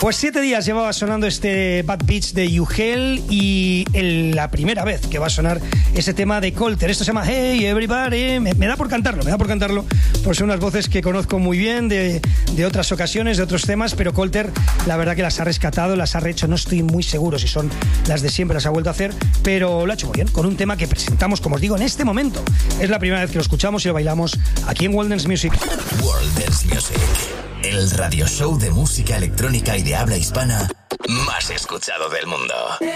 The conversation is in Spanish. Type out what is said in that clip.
Pues 7 días llevaba sonando este Bad Beach de Ugel y la primera vez que va a sonar ese tema de Colter. Esto se llama Hey Everybody. Me da por cantarlo, por ser unas voces que conozco muy bien de otras ocasiones, de otros temas, pero Colter la verdad que las ha rescatado, las ha rehecho. No estoy muy seguro si son las de siempre, las ha vuelto a hacer, pero lo ha hecho muy bien, con un tema que presentamos, como os digo, en este momento. Es la primera vez que lo escuchamos y lo bailamos aquí en World Dance Music. World Dance Music, el radio show de música electrónica y de habla hispana más escuchado del mundo.